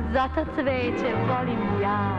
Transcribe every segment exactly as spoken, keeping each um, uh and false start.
zato cveće volim ja.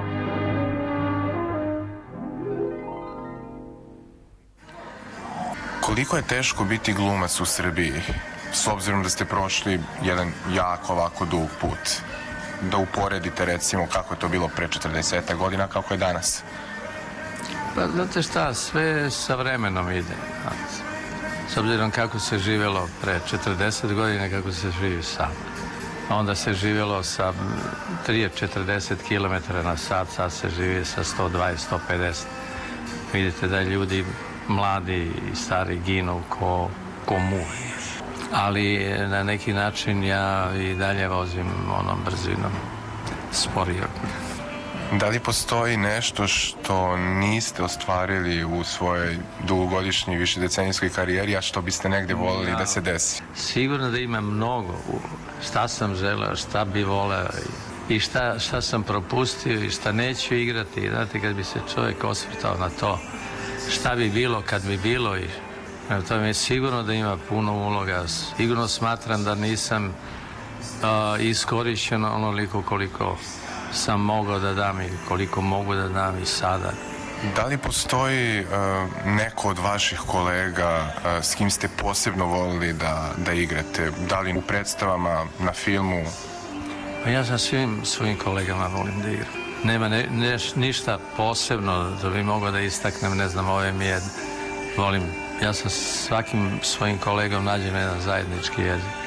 Koliko je teško biti glumac u Srbiji, s obzirom da ste prošli jedan jako ovako dug put? Da uporedite recimo kako je to bilo pre četrdeset godina, kako je danas? Pa znate šta, sve sa vremenom ide. S obzirom kako se živjelo pre četrdeset godina, kako se živi sad. Onda se živjelo sa trideset do četrdeset kilometara na sat, sad se živi sa sto dvadeset do sto pedeset. Vidite da ljudi mladi i stari ginu ko, ko muhe. Ali na neki način ja i dalje vozim onom brzinom sporijom. Da li postoji nešto što niste ostvarili u svojoj dugogodišnjoj višedecenijskoj karijeri, a što biste negde volili ja, da se desi? Sigurno da ima mnogo. Šta sam želeo, šta bi voleo i šta, šta sam propustio i šta neću igrati. Znate, kad bi se čovjek osvrtao na to šta bi bilo kad bi bilo, i to mi je sigurno da ima puno uloga. Sigurno smatram da nisam uh, iskorišćen onoliko koliko sam mogao da dam i koliko mogu da dam i sada. Da li postoji uh, neko od vaših kolega uh, s kim ste posebno volili da, da igrate? Da li u predstavama, na filmu? Pa ja sa svim svojim kolegama volim da igram. Nema ne, ne, ništa posebno da bi mogao da istaknem, ne znam, ove mi je, volim, ja sa svakim svojim kolegom nađem jedan zajednički jezik.